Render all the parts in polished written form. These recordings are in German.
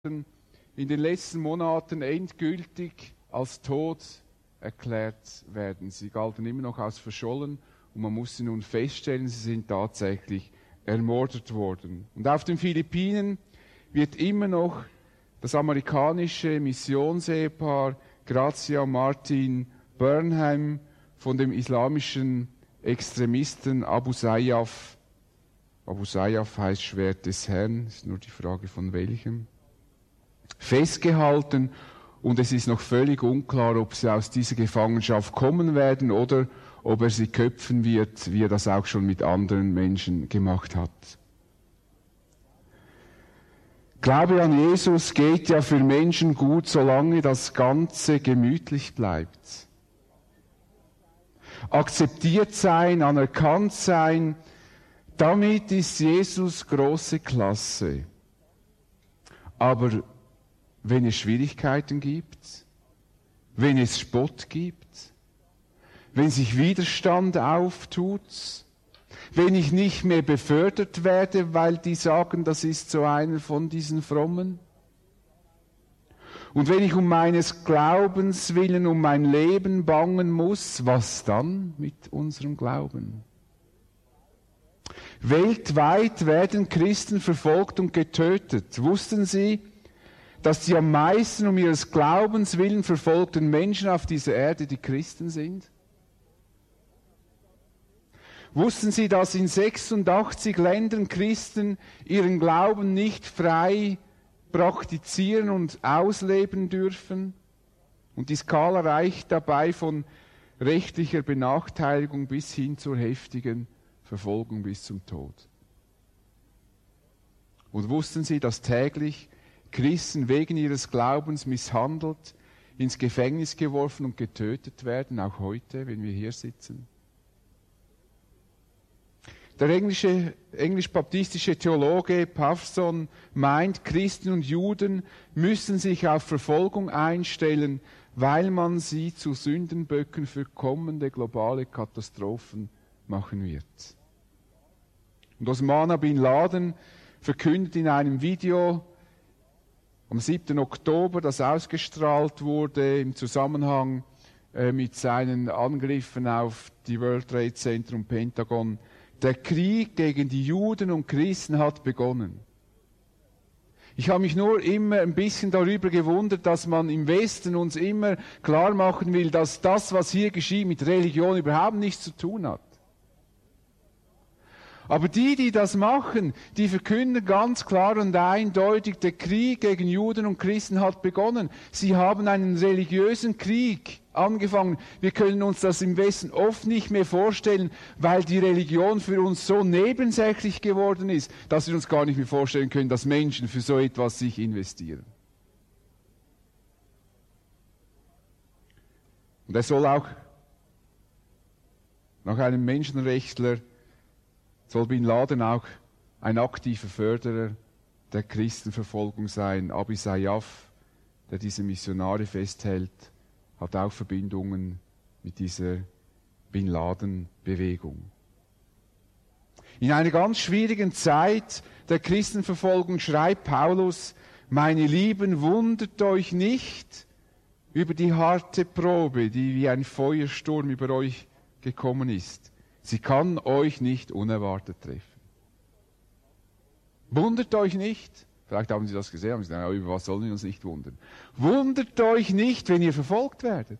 in den letzten Monaten endgültig als tot erklärt werden. Sie galten immer noch als verschollen und man musste nun feststellen, sie sind tatsächlich ermordet worden. Und auf den Philippinen wird immer noch das amerikanische Missionsehepaar Grazia und Martin Burnham von dem islamischen Extremisten Abu Sayyaf heißt Schwert des Herrn, ist nur die Frage von welchem, festgehalten, und es ist noch völlig unklar, ob sie aus dieser Gefangenschaft kommen werden oder ob er sie köpfen wird, wie er das auch schon mit anderen Menschen gemacht hat. Glaube an Jesus geht ja für Menschen gut, solange das Ganze gemütlich bleibt. Akzeptiert sein, anerkannt sein, damit ist Jesus große Klasse. Aber wenn es Schwierigkeiten gibt, wenn es Spott gibt, wenn sich Widerstand auftut, wenn ich nicht mehr befördert werde, weil die sagen, das ist so einer von diesen Frommen, und wenn ich um meines Glaubens willen, um mein Leben bangen muss, was dann mit unserem Glauben? Weltweit werden Christen verfolgt und getötet. Wussten Sie, dass die am meisten um ihres Glaubens willen verfolgten Menschen auf dieser Erde die Christen sind? Wussten Sie, dass in 86 Ländern Christen ihren Glauben nicht frei praktizieren und ausleben dürfen? Und die Skala reicht dabei von rechtlicher Benachteiligung bis hin zur heftigen Verfolgung bis zum Tod. Und wussten Sie, dass täglich Christen wegen ihres Glaubens misshandelt, ins Gefängnis geworfen und getötet werden, auch heute, wenn wir hier sitzen? Der englisch-baptistische Theologe Pavson meint, Christen und Juden müssen sich auf Verfolgung einstellen, weil man sie zu Sündenböcken für kommende globale Katastrophen machen wird. Und Osama bin Laden verkündet in einem Video am 7. Oktober, das ausgestrahlt wurde im Zusammenhang mit seinen Angriffen auf die World Trade Center und Pentagon: Der Krieg gegen die Juden und Christen hat begonnen. Ich habe mich nur immer ein bisschen darüber gewundert, dass man im Westen uns immer klar machen will, dass das, was hier geschieht, mit Religion überhaupt nichts zu tun hat. Aber die das machen, die verkünden ganz klar und eindeutig, der Krieg gegen Juden und Christen hat begonnen. Sie haben einen religiösen Krieg angefangen. Wir können uns das im Westen oft nicht mehr vorstellen, weil die Religion für uns so nebensächlich geworden ist, dass wir uns gar nicht mehr vorstellen können, dass Menschen für so etwas sich investieren. Und er soll auch nach einem Menschenrechtler soll Bin Laden auch ein aktiver Förderer der Christenverfolgung sein. Abu Sayyaf, der diese Missionare festhält, hat auch Verbindungen mit dieser Bin Laden-Bewegung. In einer ganz schwierigen Zeit der Christenverfolgung schreibt Paulus: Meine Lieben, wundert euch nicht über die harte Probe, die wie ein Feuersturm über euch gekommen ist. Sie kann euch nicht unerwartet treffen. Wundert euch nicht. Vielleicht haben Sie das gesehen, haben Sie gesagt, über was sollen wir uns nicht wundern. Wundert euch nicht, wenn ihr verfolgt werdet.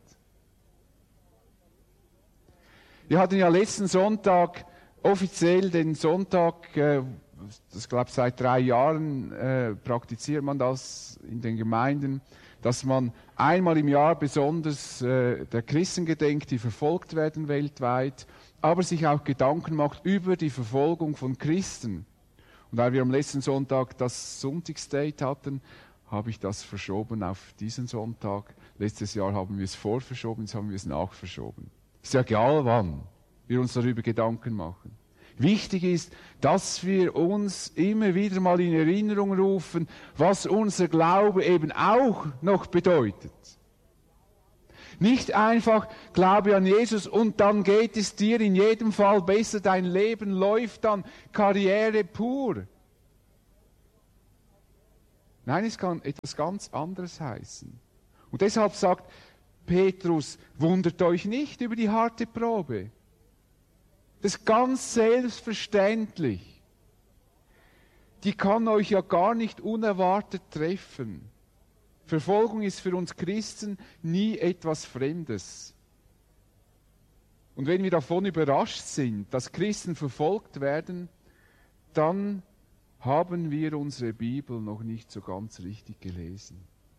Wir hatten ja letzten Sonntag offiziell den Sonntag, das glaube ich seit 3 Jahren praktiziert man das in den Gemeinden, dass man einmal im Jahr besonders der Christen gedenkt, die verfolgt werden weltweit, aber sich auch Gedanken macht über die Verfolgung von Christen. Und weil wir am letzten Sonntag das Sonntagsdate hatten, habe ich das verschoben auf diesen Sonntag. Letztes Jahr haben wir es vorverschoben, jetzt haben wir es nachverschoben. Ist ja egal, wann wir uns darüber Gedanken machen. Wichtig ist, dass wir uns immer wieder mal in Erinnerung rufen, was unser Glaube eben auch noch bedeutet. Nicht einfach Glaube an Jesus und dann geht es dir in jedem Fall besser, dein Leben läuft dann Karriere pur. Nein, es kann etwas ganz anderes heißen. Und deshalb sagt Petrus, wundert euch nicht über die harte Probe. Das ist ganz selbstverständlich. Die kann euch ja gar nicht unerwartet treffen. Verfolgung ist für uns Christen nie etwas Fremdes. Und wenn wir davon überrascht sind, dass Christen verfolgt werden, dann haben wir unsere Bibel noch nicht so ganz richtig gelesen.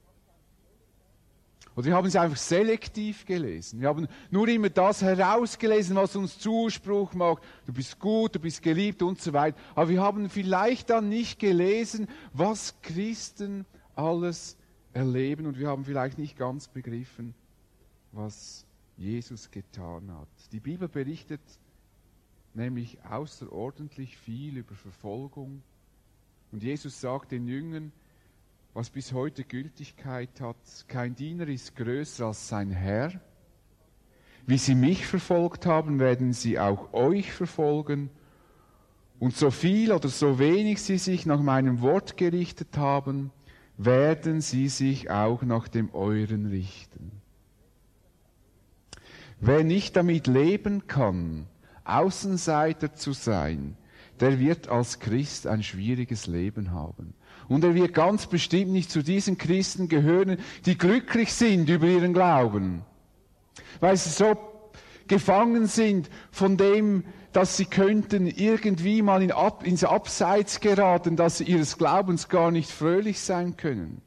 Oder wir haben sie einfach selektiv gelesen. Wir haben nur immer das herausgelesen, was uns Zuspruch macht. Du bist gut, du bist geliebt und so weiter. Aber wir haben vielleicht dann nicht gelesen, was Christen alles erleben. Und wir haben vielleicht nicht ganz begriffen, was Jesus getan hat. Die Bibel berichtet nämlich außerordentlich viel über Verfolgung. Und Jesus sagt den Jüngern, was bis heute Gültigkeit hat, kein Diener ist größer als sein Herr. Wie sie mich verfolgt haben, werden sie auch euch verfolgen. Und so viel oder so wenig sie sich nach meinem Wort gerichtet haben, werden sie sich auch nach dem euren richten. Wer nicht damit leben kann, Außenseiter zu sein, der wird als Christ ein schwieriges Leben haben. Und er wird ganz bestimmt nicht zu diesen Christen gehören, die glücklich sind über ihren Glauben. Weil sie so gefangen sind von dem, dass sie könnten irgendwie mal ins Abseits geraten, dass sie ihres Glaubens gar nicht fröhlich sein können.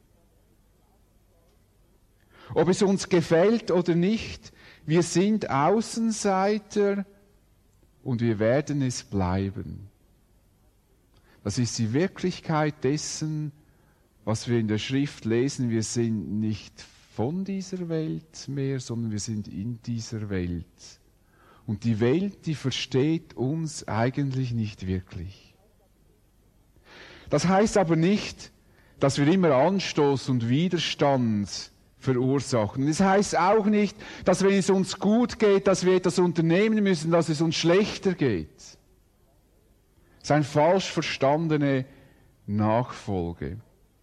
Ob es uns gefällt oder nicht, wir sind Außenseiter und wir werden es bleiben. Das ist die Wirklichkeit dessen, was wir in der Schrift lesen. Wir sind nicht von dieser Welt mehr, sondern wir sind in dieser Welt. Und die Welt, die versteht uns eigentlich nicht wirklich. Das heißt aber nicht, dass wir immer Anstoß und Widerstand verursachen. Das heißt auch nicht, dass wenn es uns gut geht, dass wir etwas unternehmen müssen, dass es uns schlechter geht. Das ist eine falsch verstandene Nachfolge.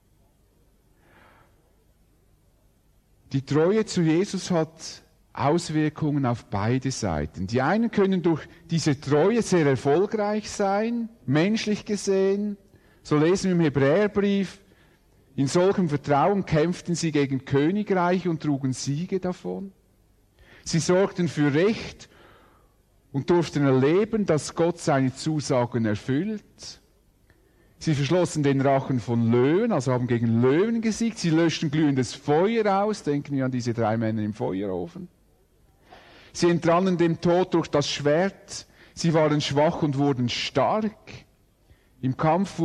Die Treue zu Jesus hat Auswirkungen auf beide Seiten. Die einen können durch diese Treue sehr erfolgreich sein, menschlich gesehen. So lesen wir im Hebräerbrief, in solchem Vertrauen kämpften sie gegen Königreiche und trugen Siege davon. Sie sorgten für Recht und durften erleben, dass Gott seine Zusagen erfüllt. Sie verschlossen den Rachen von Löwen, also haben gegen Löwen gesiegt. Sie löschten glühendes Feuer aus, denken wir an diese 3 Männer im Feuerofen. Sie entrannen dem Tod durch das Schwert. Sie waren schwach und wurden stark. Im Kampf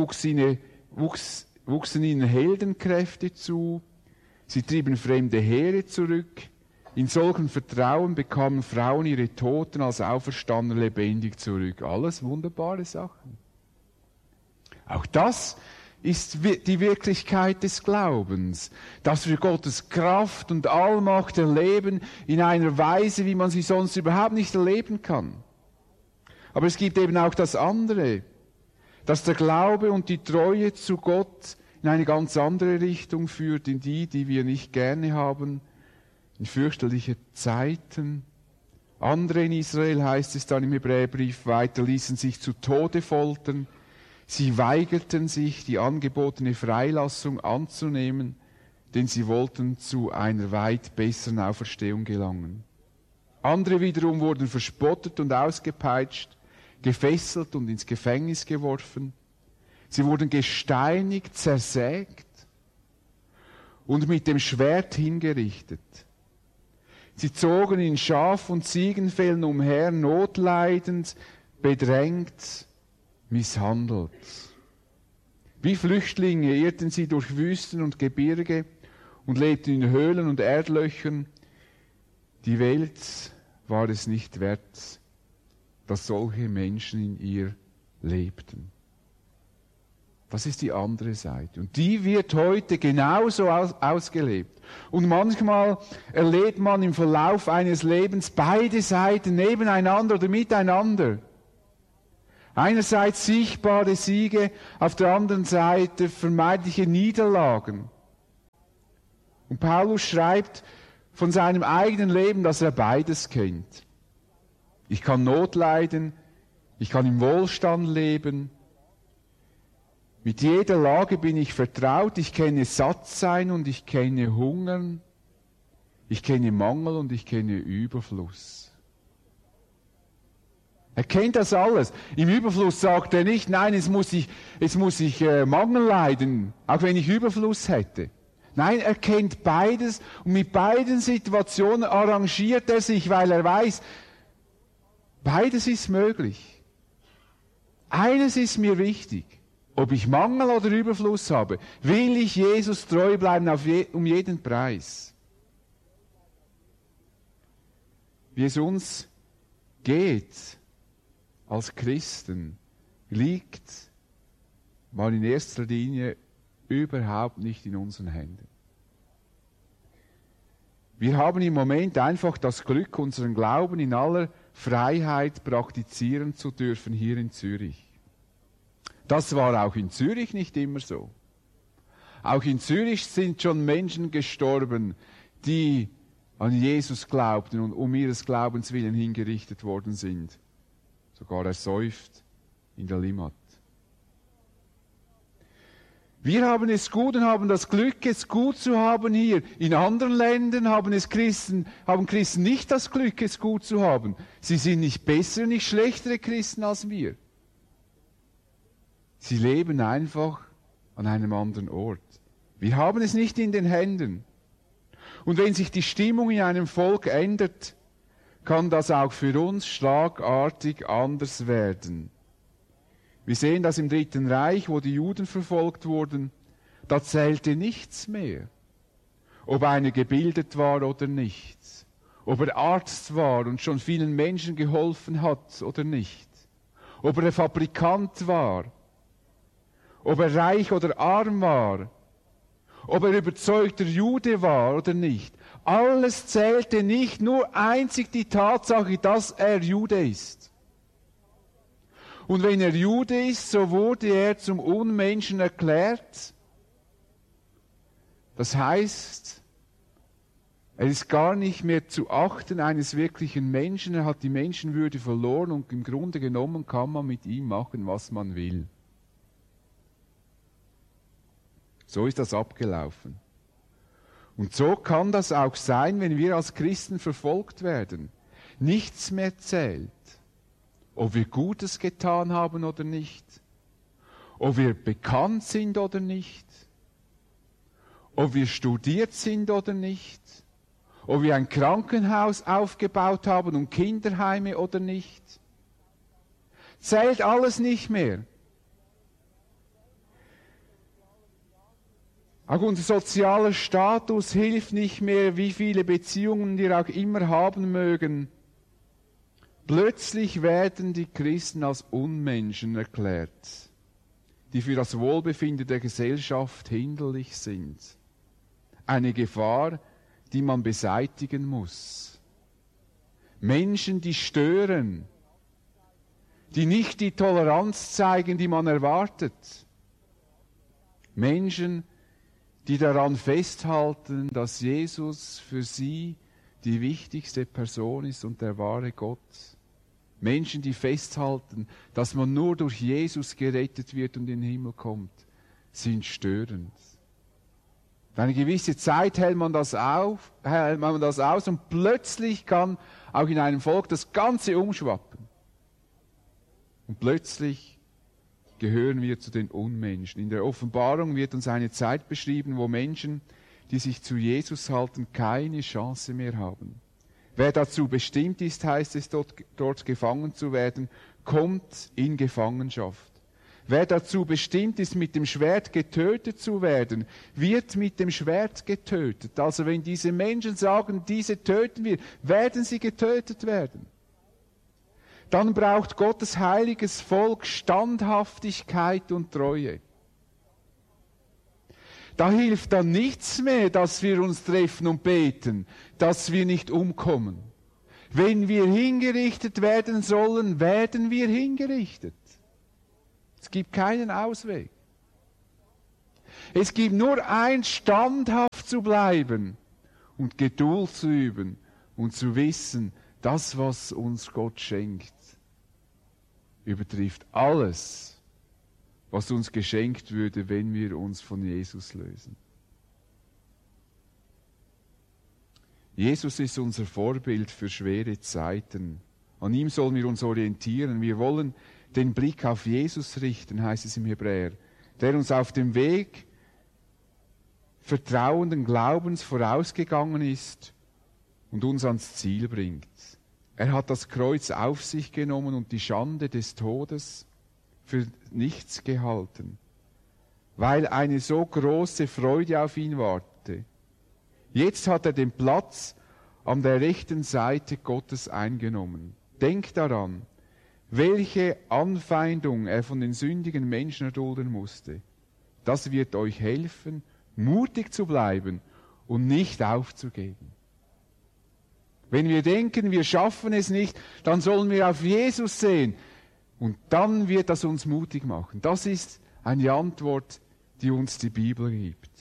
wuchsen ihnen Heldenkräfte zu. Sie trieben fremde Heere zurück. In solchem Vertrauen bekamen Frauen ihre Toten als Auferstandene lebendig zurück. Alles wunderbare Sachen. Auch das ist die Wirklichkeit des Glaubens, dass wir Gottes Kraft und Allmacht erleben in einer Weise, wie man sie sonst überhaupt nicht erleben kann. Aber es gibt eben auch das andere, dass der Glaube und die Treue zu Gott in eine ganz andere Richtung führt, in die wir nicht gerne haben, in fürchterliche Zeiten. Andere in Israel, heißt es dann im Hebräerbrief weiter, ließen sich zu Tode foltern. Sie weigerten sich, die angebotene Freilassung anzunehmen, denn sie wollten zu einer weit besseren Auferstehung gelangen. Andere wiederum wurden verspottet und ausgepeitscht, gefesselt und ins Gefängnis geworfen. Sie wurden gesteinigt, zersägt und mit dem Schwert hingerichtet. Sie zogen in Schaf- und Ziegenfällen umher, notleidend, bedrängt, misshandelt. Wie Flüchtlinge irrten sie durch Wüsten und Gebirge und lebten in Höhlen und Erdlöchern. Die Welt war es nicht wert, dass solche Menschen in ihr lebten. Das ist die andere Seite. Und die wird heute genauso ausgelebt. Und manchmal erlebt man im Verlauf eines Lebens beide Seiten nebeneinander oder miteinander. Einerseits sichtbare Siege, auf der anderen Seite vermeintliche Niederlagen. Und Paulus schreibt von seinem eigenen Leben, dass er beides kennt. Ich kann Not leiden, ich kann im Wohlstand leben. Mit jeder Lage bin ich vertraut, ich kenne Sattsein und ich kenne Hungern, ich kenne Mangel und ich kenne Überfluss. Er kennt das alles. Im Überfluss sagt er nicht, nein, jetzt muss ich Mangel leiden, auch wenn ich Überfluss hätte. Nein, er kennt beides und mit beiden Situationen arrangiert er sich, weil er weiß, beides ist möglich. Eines ist mir wichtig, ob ich Mangel oder Überfluss habe, will ich Jesus treu bleiben um jeden Preis. Wie es uns geht als Christen, liegt mal in erster Linie überhaupt nicht in unseren Händen. Wir haben im Moment einfach das Glück, unseren Glauben in aller Freiheit praktizieren zu dürfen hier in Zürich. Das war auch in Zürich nicht immer so. Auch in Zürich sind schon Menschen gestorben, die an Jesus glaubten und um ihres Glaubens willen hingerichtet worden sind. Sogar ersäuft in der Limmat. Wir haben es gut und haben das Glück, es gut zu haben hier. In anderen Ländern haben Christen nicht das Glück, es gut zu haben. Sie sind nicht bessere, nicht schlechtere Christen als wir. Sie leben einfach an einem anderen Ort. Wir haben es nicht in den Händen. Und wenn sich die Stimmung in einem Volk ändert, kann das auch für uns schlagartig anders werden. Wir sehen das im Dritten Reich, wo die Juden verfolgt wurden. Da zählte nichts mehr, ob einer gebildet war oder nicht, ob er Arzt war und schon vielen Menschen geholfen hat oder nicht, ob er Fabrikant war, ob er reich oder arm war, ob er überzeugter Jude war oder nicht. Alles zählte nicht, nur einzig die Tatsache, dass er Jude ist. Und wenn er Jude ist, so wurde er zum Unmenschen erklärt. Das heißt, er ist gar nicht mehr zu achten eines wirklichen Menschen, er hat die Menschenwürde verloren und im Grunde genommen kann man mit ihm machen, was man will. So ist das abgelaufen. Und so kann das auch sein, wenn wir als Christen verfolgt werden. Nichts mehr zählt, ob wir Gutes getan haben oder nicht, ob wir bekannt sind oder nicht, ob wir studiert sind oder nicht, ob wir ein Krankenhaus aufgebaut haben und Kinderheime oder nicht. Zählt alles nicht mehr. Auch unser sozialer Status hilft nicht mehr, wie viele Beziehungen wir auch immer haben mögen. Plötzlich werden die Christen als Unmenschen erklärt, die für das Wohlbefinden der Gesellschaft hinderlich sind. Eine Gefahr, die man beseitigen muss. Menschen, die stören, die nicht die Toleranz zeigen, die man erwartet. Menschen, die daran festhalten, dass Jesus für sie die wichtigste Person ist und der wahre Gott. Menschen, die festhalten, dass man nur durch Jesus gerettet wird und in den Himmel kommt, sind störend. Eine gewisse Zeit hält man das aus und plötzlich kann auch in einem Volk das Ganze umschwappen. Und plötzlich gehören wir zu den Unmenschen. In der Offenbarung wird uns eine Zeit beschrieben, wo Menschen, die sich zu Jesus halten, keine Chance mehr haben. Wer dazu bestimmt ist, heißt es dort gefangen zu werden, kommt in Gefangenschaft. Wer dazu bestimmt ist, mit dem Schwert getötet zu werden, wird mit dem Schwert getötet. Also wenn diese Menschen sagen, diese töten wir, werden sie getötet werden. Dann braucht Gottes heiliges Volk Standhaftigkeit und Treue. Da hilft dann nichts mehr, dass wir uns treffen und beten, dass wir nicht umkommen. Wenn wir hingerichtet werden sollen, werden wir hingerichtet. Es gibt keinen Ausweg. Es gibt nur eins, standhaft zu bleiben und Geduld zu üben und zu wissen, das, was uns Gott schenkt, übertrifft alles, was uns geschenkt würde, wenn wir uns von Jesus lösen. Jesus ist unser Vorbild für schwere Zeiten. An ihm sollen wir uns orientieren. Wir wollen den Blick auf Jesus richten, heißt es im Hebräer, der uns auf dem Weg vertrauenden Glaubens vorausgegangen ist und uns ans Ziel bringt. Er hat das Kreuz auf sich genommen und die Schande des Todes für nichts gehalten, weil eine so große Freude auf ihn warte. Jetzt hat er den Platz an der rechten Seite Gottes eingenommen. Denkt daran, welche Anfeindung er von den sündigen Menschen erdulden musste. Das wird euch helfen, mutig zu bleiben und nicht aufzugeben. Wenn wir denken, wir schaffen es nicht, dann sollen wir auf Jesus sehen und dann wird das uns mutig machen. Das ist eine Antwort, die uns die Bibel gibt.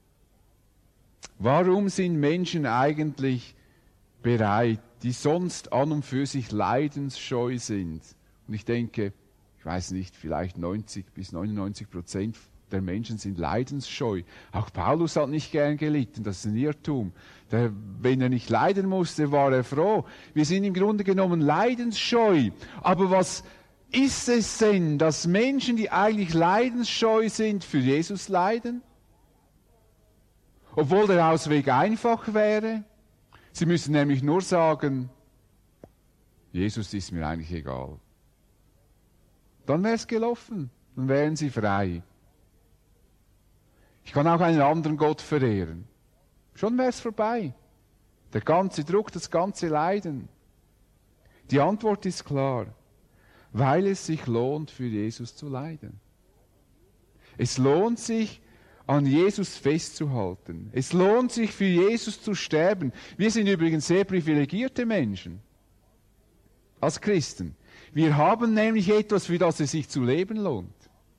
Warum sind Menschen eigentlich bereit, die sonst an und für sich leidensscheu sind? Und ich denke, ich weiß nicht, vielleicht 90-99% der Menschen sind leidensscheu. Auch Paulus hat nicht gern gelitten, das ist ein Irrtum. Wenn er nicht leiden musste, war er froh. Wir sind im Grunde genommen leidensscheu. Aber was ist es denn, dass Menschen, die eigentlich leidensscheu sind, für Jesus leiden? Obwohl der Ausweg einfach wäre. Sie müssen nämlich nur sagen, Jesus ist mir eigentlich egal. Dann wäre es gelaufen, dann wären sie frei. Ich kann auch einen anderen Gott verehren. Schon wäre es vorbei. Der ganze Druck, das ganze Leiden. Die Antwort ist klar. Weil es sich lohnt, für Jesus zu leiden. Es lohnt sich, an Jesus festzuhalten. Es lohnt sich, für Jesus zu sterben. Wir sind übrigens sehr privilegierte Menschen. Als Christen. Wir haben nämlich etwas, für das es sich zu leben lohnt.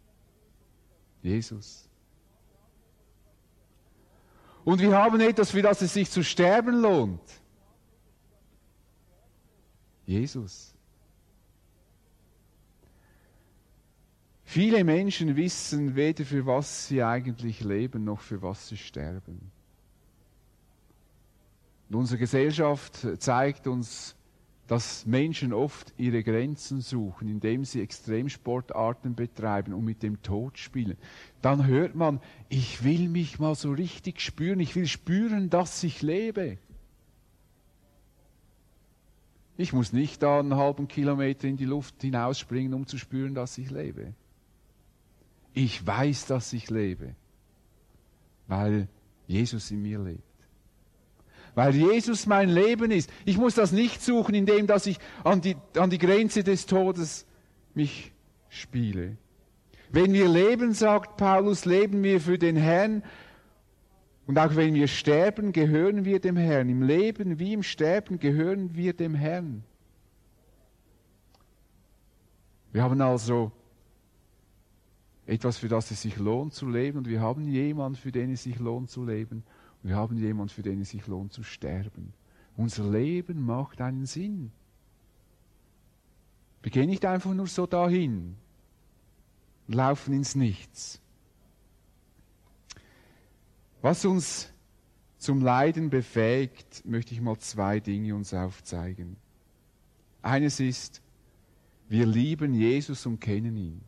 Jesus. Und wir haben etwas, für das es sich zu sterben lohnt. Jesus. Viele Menschen wissen weder, für was sie eigentlich leben, noch für was sie sterben. Und unsere Gesellschaft zeigt uns, dass Menschen oft ihre Grenzen suchen, indem sie Extremsportarten betreiben und mit dem Tod spielen. Dann hört man, ich will mich mal so richtig spüren, ich will spüren, dass ich lebe. Ich muss nicht da einen halben Kilometer in die Luft hinausspringen, um zu spüren, dass ich lebe. Ich weiß, dass ich lebe, weil Jesus in mir lebt. Weil Jesus mein Leben ist. Ich muss das nicht suchen, indem dass ich an die Grenze des Todes mich spiele. Wenn wir leben, sagt Paulus, leben wir für den Herrn. Und auch wenn wir sterben, gehören wir dem Herrn. Im Leben wie im Sterben gehören wir dem Herrn. Wir haben also etwas, für das es sich lohnt zu leben. Und wir haben jemanden, für den es sich lohnt zu leben. Und wir haben jemanden, für den es sich lohnt zu sterben. Unser Leben macht einen Sinn. Wir gehen nicht einfach nur so dahin und laufen ins Nichts. Was uns zum Leiden befähigt, möchte ich mal zwei Dinge uns aufzeigen. Eines ist, wir lieben Jesus und kennen ihn.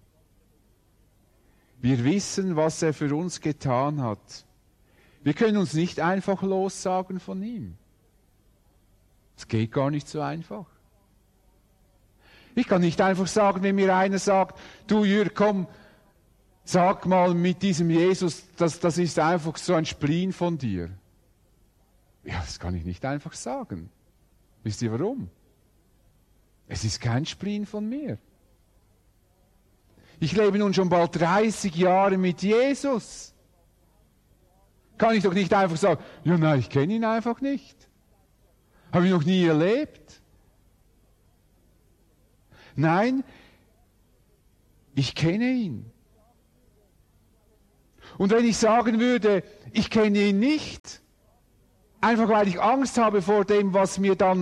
Wir wissen, was er für uns getan hat. Wir können uns nicht einfach lossagen von ihm. Es geht gar nicht so einfach. Ich kann nicht einfach sagen, wenn mir einer sagt, du Jürg, komm, sag mal mit diesem Jesus, das ist einfach so ein Spleen von dir. Ja, das kann ich nicht einfach sagen. Wisst ihr warum? Es ist kein Spleen von mir. Ich lebe nun schon bald 30 Jahre mit Jesus. Kann ich doch nicht einfach sagen, ja nein, ich kenne ihn einfach nicht. Habe ich noch nie erlebt. Nein, Ich kenne ihn. Und wenn ich sagen würde, ich kenne ihn nicht, einfach weil ich Angst habe vor dem, was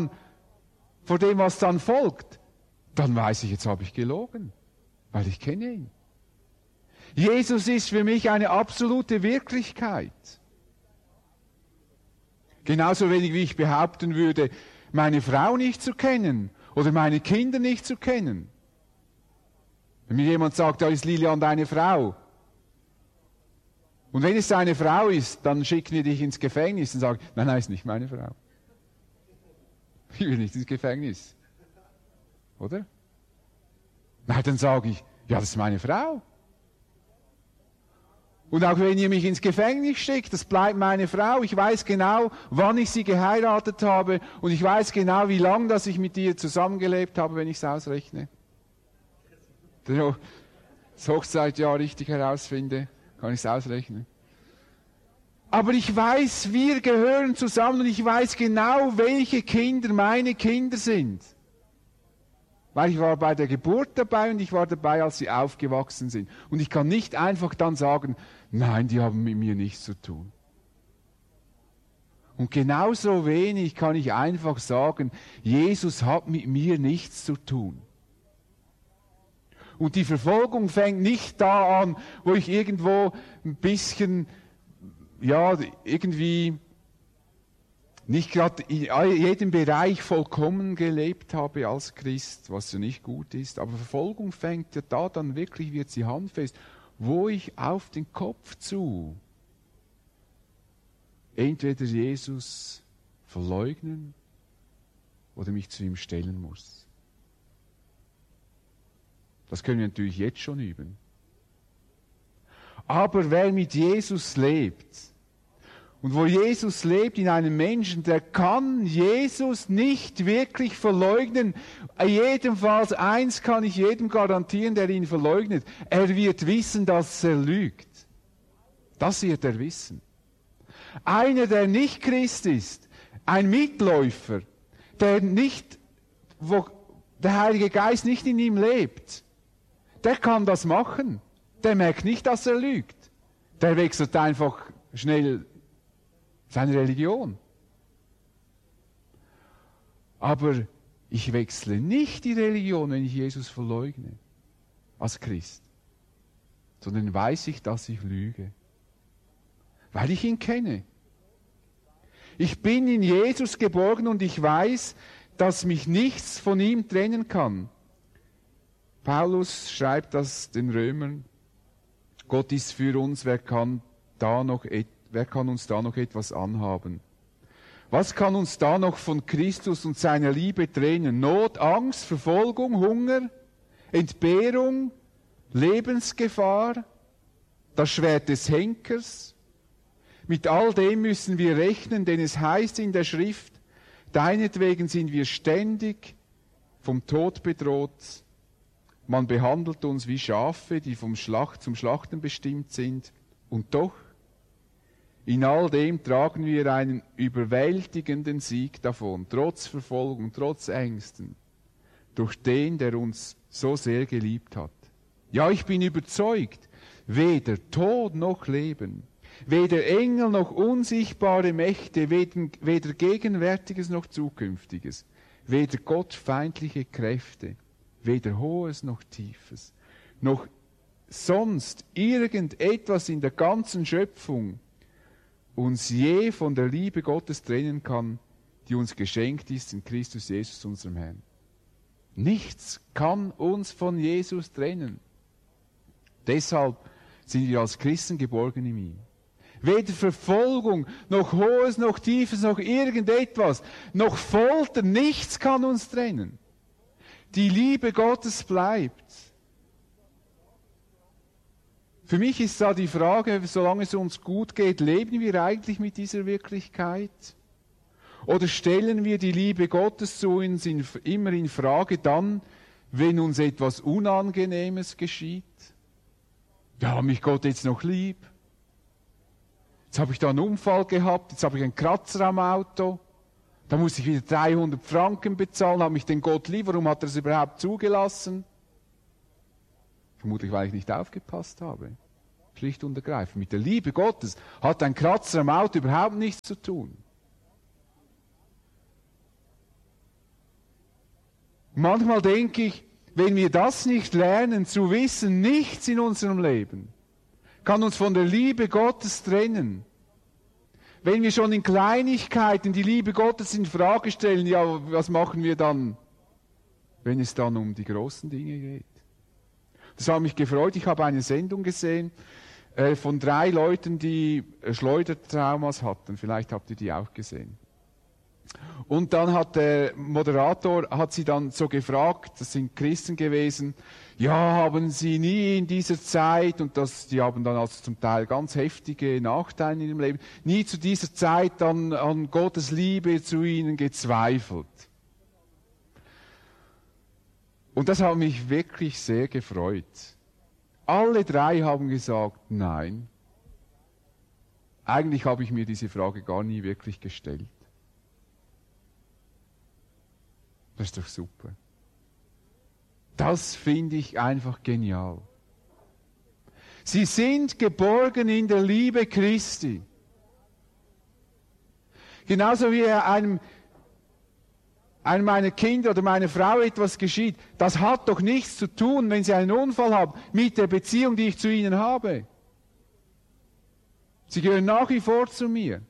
dann folgt, dann weiß ich, jetzt habe ich gelogen, weil ich kenne ihn. Jesus ist für mich eine absolute Wirklichkeit. Genauso wenig wie ich behaupten würde, meine Frau nicht zu kennen oder meine Kinder nicht zu kennen. Wenn mir jemand sagt, da ist Lilian deine Frau. Und wenn es seine Frau ist, dann schicken wir dich ins Gefängnis und sagen, nein, ist nicht meine Frau. Ich will nicht ins Gefängnis. Oder? Nein, dann sage ich, ja, das ist meine Frau. Und auch wenn ihr mich ins Gefängnis schickt, das bleibt meine Frau. Ich weiß genau, wann ich sie geheiratet habe und ich weiß genau, wie lange dass ich mit ihr zusammengelebt habe, wenn ich es ausrechne. Das Hochzeitjahr richtig herausfinde, kann ich es ausrechnen. Aber ich weiß, wir gehören zusammen und ich weiß genau, welche Kinder meine Kinder sind. Weil ich war bei der Geburt dabei und ich war dabei, als sie aufgewachsen sind. Und ich kann nicht einfach dann sagen, nein, die haben mit mir nichts zu tun. Und genauso wenig kann ich einfach sagen, Jesus hat mit mir nichts zu tun. Und die Verfolgung fängt nicht da an, wo ich irgendwo ein bisschen, ja, irgendwie nicht gerade in jedem Bereich vollkommen gelebt habe als Christ, was ja nicht gut ist. Aber Verfolgung fängt ja da dann wirklich, wird sie handfest, wo ich auf den Kopf zu entweder Jesus verleugnen oder mich zu ihm stellen muss. Das können wir natürlich jetzt schon üben. Aber wer mit Jesus lebt, und wo Jesus lebt in einem Menschen, der kann Jesus nicht wirklich verleugnen. Jedenfalls eins kann ich jedem garantieren, der ihn verleugnet. Er wird wissen, dass er lügt. Das wird er wissen. Einer, der nicht Christ ist, ein Mitläufer, wo der Heilige Geist nicht in ihm lebt, der kann das machen. Der merkt nicht, dass er lügt. Der wechselt einfach schnell seine Religion. Aber ich wechsle nicht die Religion, wenn ich Jesus verleugne, als Christ, sondern weiß ich, dass ich lüge, weil ich ihn kenne. Ich bin in Jesus geborgen und ich weiß, dass mich nichts von ihm trennen kann. Paulus schreibt das den Römern, Gott ist für uns, wer kann uns da noch etwas anhaben? Was kann uns da noch von Christus und seiner Liebe trennen? Not, Angst, Verfolgung, Hunger, Entbehrung, Lebensgefahr, das Schwert des Henkers? Mit all dem müssen wir rechnen, denn es heißt in der Schrift, deinetwegen sind wir ständig vom Tod bedroht. Man behandelt uns wie Schafe, die zum Schlachten bestimmt sind. Und doch, in all dem tragen wir einen überwältigenden Sieg davon, trotz Verfolgung, trotz Ängsten, durch den, der uns so sehr geliebt hat. Ja, ich bin überzeugt, weder Tod noch Leben, weder Engel noch unsichtbare Mächte, weder Gegenwärtiges noch Zukünftiges, weder gottfeindliche Kräfte, weder Hohes noch Tiefes, noch sonst irgendetwas in der ganzen Schöpfung uns je von der Liebe Gottes trennen kann, die uns geschenkt ist in Christus Jesus, unserem Herrn. Nichts kann uns von Jesus trennen. Deshalb sind wir als Christen geborgen in ihm. Weder Verfolgung, noch Hohes, noch Tiefes, noch irgendetwas, noch Folter, nichts kann uns trennen. Die Liebe Gottes bleibt. Für mich ist da die Frage, solange es uns gut geht, leben wir eigentlich mit dieser Wirklichkeit? Oder stellen wir die Liebe Gottes zu uns immer in Frage dann, wenn uns etwas Unangenehmes geschieht? Ja, hat mich Gott jetzt noch lieb? Jetzt habe ich da einen Unfall gehabt, jetzt habe ich einen Kratzer am Auto, da muss ich wieder 300 Franken bezahlen, habe mich den Gott lieb, warum hat er es überhaupt zugelassen? Vermutlich, weil ich nicht aufgepasst habe. Schlicht und ergreifend. Mit der Liebe Gottes hat ein Kratzer am Auto überhaupt nichts zu tun. Manchmal denke ich, wenn wir das nicht lernen, zu wissen, nichts in unserem Leben kann uns von der Liebe Gottes trennen. Wenn wir schon in Kleinigkeiten die Liebe Gottes in Frage stellen, ja, was machen wir dann, wenn es dann um die großen Dinge geht? Das hat mich gefreut. Ich habe eine Sendung gesehen von 3 Leuten, die Schleudertraumas hatten. Vielleicht habt ihr die auch gesehen. Und dann hat der Moderator sie dann so gefragt, das sind Christen gewesen, ja, haben sie nie in dieser Zeit, und die haben dann also zum Teil ganz heftige Nachteile in ihrem Leben, nie zu dieser Zeit dann an Gottes Liebe zu ihnen gezweifelt. Und das hat mich wirklich sehr gefreut. Alle 3 haben gesagt, nein. Eigentlich habe ich mir diese Frage gar nie wirklich gestellt. Das ist doch super. Das finde ich einfach genial. Sie sind geborgen in der Liebe Christi. Genauso wie einem meiner Kinder oder meiner Frau etwas geschieht, das hat doch nichts zu tun, wenn sie einen Unfall haben, mit der Beziehung, die ich zu ihnen habe. Sie gehören nach wie vor zu mir.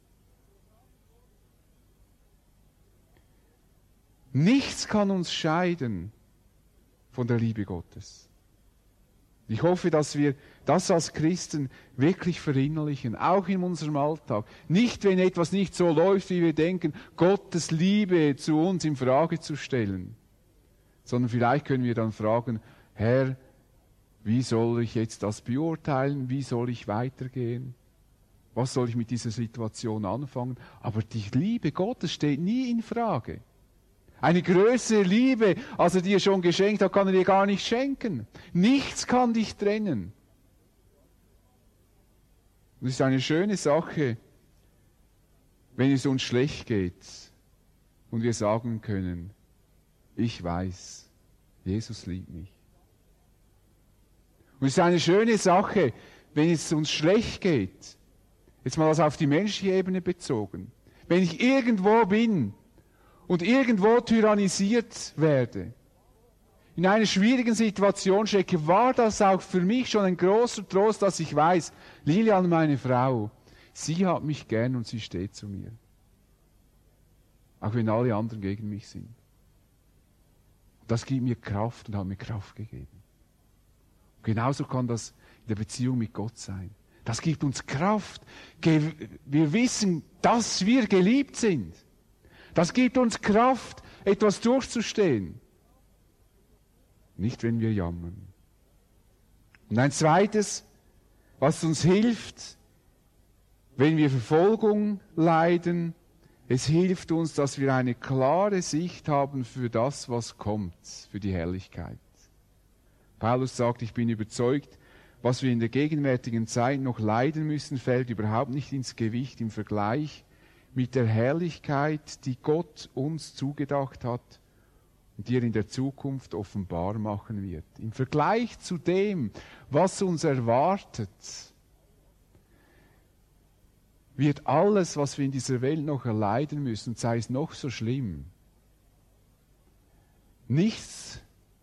Nichts kann uns scheiden von der Liebe Gottes. Ich hoffe, dass wir das als Christen wirklich verinnerlichen, auch in unserem Alltag. Nicht, wenn etwas nicht so läuft, wie wir denken, Gottes Liebe zu uns in Frage zu stellen, sondern vielleicht können wir dann fragen, Herr, wie soll ich jetzt das beurteilen? Wie soll ich weitergehen? Was soll ich mit dieser Situation anfangen? Aber die Liebe Gottes steht nie in Frage. Eine größere Liebe, als er dir schon geschenkt hat, kann er dir gar nicht schenken. Nichts kann dich trennen. Und es ist eine schöne Sache, wenn es uns schlecht geht und wir sagen können, ich weiß, Jesus liebt mich. Und es ist eine schöne Sache, wenn es uns schlecht geht, jetzt mal das auf die menschliche Ebene bezogen, wenn ich irgendwo bin und irgendwo tyrannisiert werde, in einer schwierigen Situation stecke, war das auch für mich schon ein großer Trost, dass ich weiß, Lilian, meine Frau, sie hat mich gern und sie steht zu mir. Auch wenn alle anderen gegen mich sind. Das gibt mir Kraft und hat mir Kraft gegeben. Genauso kann das in der Beziehung mit Gott sein. Das gibt uns Kraft. Wir wissen, dass wir geliebt sind. Das gibt uns Kraft, etwas durchzustehen. Nicht, wenn wir jammern. Und ein zweites, was uns hilft, wenn wir Verfolgung leiden, es hilft uns, dass wir eine klare Sicht haben für das, was kommt, für die Herrlichkeit. Paulus sagt, ich bin überzeugt, was wir in der gegenwärtigen Zeit noch leiden müssen, fällt überhaupt nicht ins Gewicht im Vergleich mit der Herrlichkeit, die Gott uns zugedacht hat und die er in der Zukunft offenbar machen wird. Im Vergleich zu dem, was uns erwartet, wird alles, was wir in dieser Welt noch erleiden müssen, sei es noch so schlimm, nichts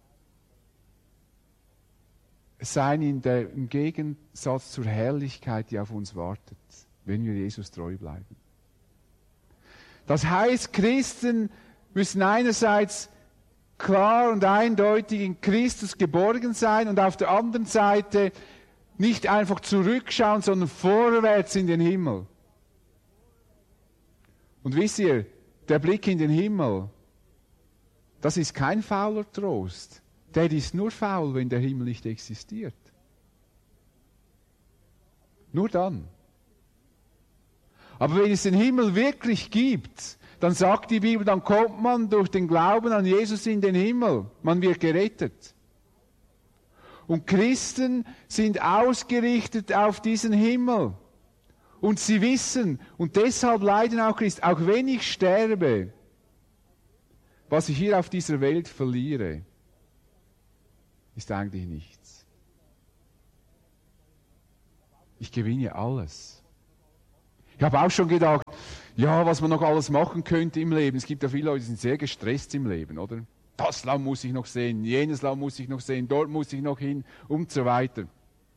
sein im Gegensatz zur Herrlichkeit, die auf uns wartet, wenn wir Jesus treu bleiben. Das heißt, Christen müssen einerseits klar und eindeutig in Christus geborgen sein und auf der anderen Seite nicht einfach zurückschauen, sondern vorwärts in den Himmel. Und wisst ihr, der Blick in den Himmel, das ist kein fauler Trost. Der ist nur faul, wenn der Himmel nicht existiert. Nur dann. Aber wenn es den Himmel wirklich gibt, dann sagt die Bibel, dann kommt man durch den Glauben an Jesus in den Himmel. Man wird gerettet. Und Christen sind ausgerichtet auf diesen Himmel. Und sie wissen, und deshalb leiden auch Christen, auch wenn ich sterbe, was ich hier auf dieser Welt verliere, ist eigentlich nichts. Ich gewinne alles. Ich habe auch schon gedacht, ja, was man noch alles machen könnte im Leben. Es gibt ja viele Leute, die sind sehr gestresst im Leben, oder? Das Land muss ich noch sehen, jenes Land muss ich noch sehen, dort muss ich noch hin und so weiter.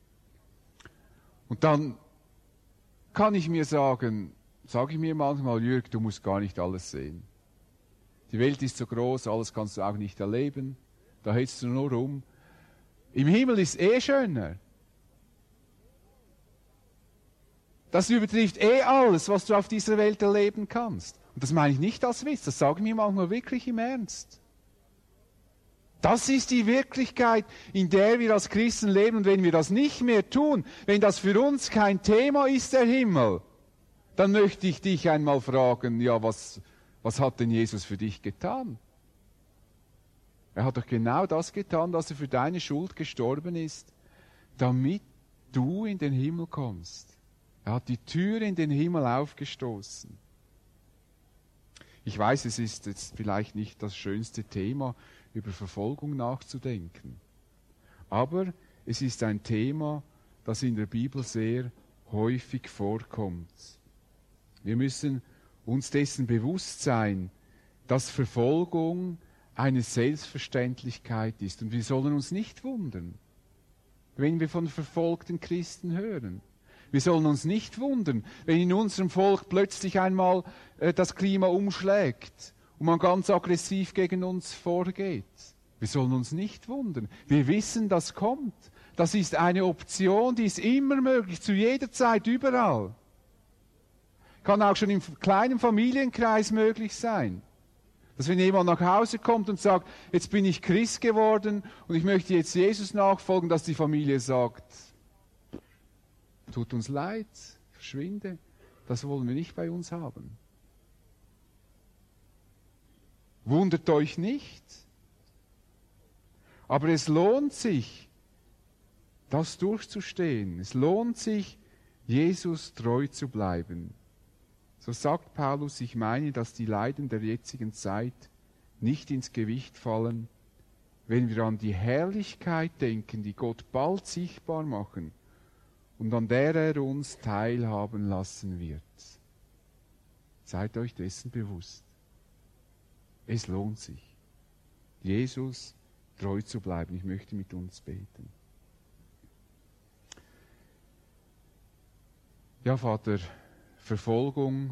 Und dann kann ich mir sagen, sage ich mir manchmal, Jürg, du musst gar nicht alles sehen. Die Welt ist so groß, alles kannst du auch nicht erleben. Da hältst du nur rum. Im Himmel ist es schöner. Das übertrifft alles, was du auf dieser Welt erleben kannst. Und das meine ich nicht als Witz, das sage ich mir manchmal wirklich im Ernst. Das ist die Wirklichkeit, in der wir als Christen leben. Und wenn wir das nicht mehr tun, wenn das für uns kein Thema ist, der Himmel, dann möchte ich dich einmal fragen, ja, was hat denn Jesus für dich getan? Er hat doch genau das getan, dass er für deine Schuld gestorben ist, damit du in den Himmel kommst. Er hat die Tür in den Himmel aufgestoßen. Ich weiß, es ist jetzt vielleicht nicht das schönste Thema, über Verfolgung nachzudenken. Aber es ist ein Thema, das in der Bibel sehr häufig vorkommt. Wir müssen uns dessen bewusst sein, dass Verfolgung eine Selbstverständlichkeit ist. Und wir sollen uns nicht wundern, wenn wir von verfolgten Christen hören. Wir sollen uns nicht wundern, wenn in unserem Volk plötzlich einmal das Klima umschlägt und man ganz aggressiv gegen uns vorgeht. Wir sollen uns nicht wundern. Wir wissen, das kommt. Das ist eine Option, die ist immer möglich, zu jeder Zeit, überall. Kann auch schon im kleinen Familienkreis möglich sein. Dass wenn jemand nach Hause kommt und sagt, jetzt bin ich Christ geworden und ich möchte jetzt Jesus nachfolgen, dass die Familie sagt, tut uns leid, verschwinde, das wollen wir nicht bei uns haben. Wundert euch nicht. Aber es lohnt sich, das durchzustehen. Es lohnt sich, Jesus treu zu bleiben. So sagt Paulus, ich meine, dass die Leiden der jetzigen Zeit nicht ins Gewicht fallen, wenn wir an die Herrlichkeit denken, die Gott bald sichtbar machen und an der er uns teilhaben lassen wird. Seid euch dessen bewusst. Es lohnt sich, Jesus treu zu bleiben. Ich möchte mit uns beten. Ja, Vater, Verfolgung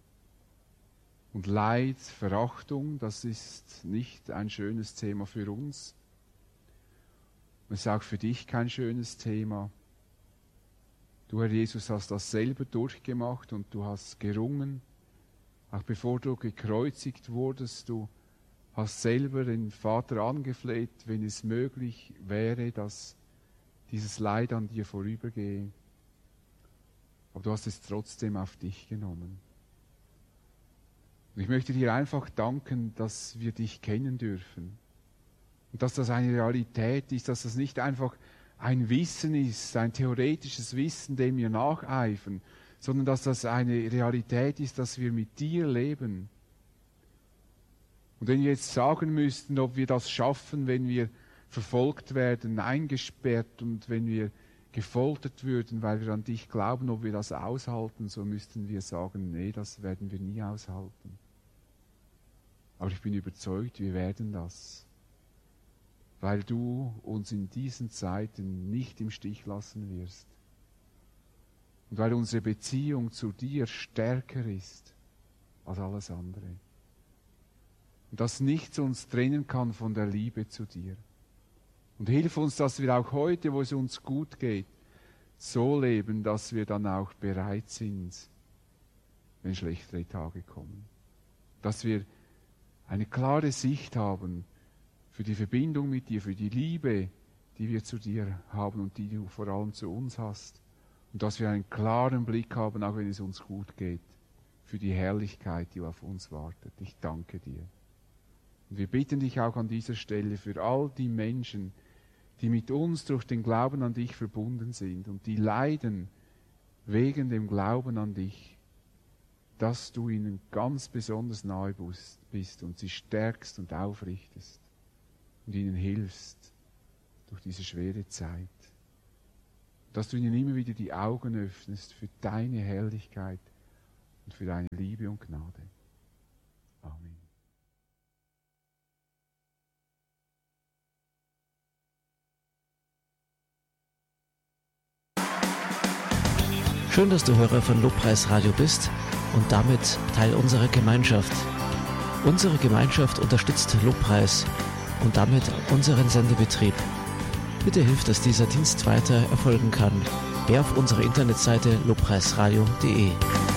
und Leid, Verachtung, das ist nicht ein schönes Thema für uns. Es ist auch für dich kein schönes Thema. Du, Herr Jesus, hast das selber durchgemacht und du hast gerungen. Auch bevor du gekreuzigt wurdest, du hast selber den Vater angefleht, wenn es möglich wäre, dass dieses Leid an dir vorübergehe. Aber du hast es trotzdem auf dich genommen. Und ich möchte dir einfach danken, dass wir dich kennen dürfen. Und dass das eine Realität ist, dass das nicht einfach ein Wissen ist, ein theoretisches Wissen, dem wir nacheifern, sondern dass das eine Realität ist, dass wir mit dir leben. Und wenn wir jetzt sagen müssten, ob wir das schaffen, wenn wir verfolgt werden, eingesperrt und wenn wir gefoltert würden, weil wir an dich glauben, ob wir das aushalten, so müssten wir sagen, nee, das werden wir nie aushalten. Aber ich bin überzeugt, wir werden das, weil du uns in diesen Zeiten nicht im Stich lassen wirst. Und weil unsere Beziehung zu dir stärker ist als alles andere. Und dass nichts uns trennen kann von der Liebe zu dir. Und hilf uns, dass wir auch heute, wo es uns gut geht, so leben, dass wir dann auch bereit sind, wenn schlechtere Tage kommen. Dass wir eine klare Sicht haben für die Verbindung mit dir, für die Liebe, die wir zu dir haben und die du vor allem zu uns hast. Und dass wir einen klaren Blick haben, auch wenn es uns gut geht, für die Herrlichkeit, die auf uns wartet. Ich danke dir. Und wir bitten dich auch an dieser Stelle für all die Menschen, die mit uns durch den Glauben an dich verbunden sind und die leiden wegen dem Glauben an dich, dass du ihnen ganz besonders nahe bist und sie stärkst und aufrichtest und ihnen hilfst durch diese schwere Zeit. dass du ihnen immer wieder die Augen öffnest für deine Herrlichkeit und für deine Liebe und Gnade. Amen. Schön, dass du Hörer von Lobpreis Radio bist und damit Teil unserer Gemeinschaft. Unsere Gemeinschaft unterstützt Lobpreis und damit unseren Sendebetrieb. Bitte hilf, dass dieser Dienst weiter erfolgen kann. Geh auf unsere Internetseite lobpreisradio.de.